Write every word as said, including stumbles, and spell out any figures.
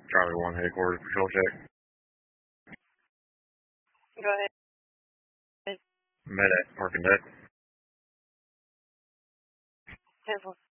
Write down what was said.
Charlie one headquarters patrol check. Go ahead. Med at parking deck. ten four.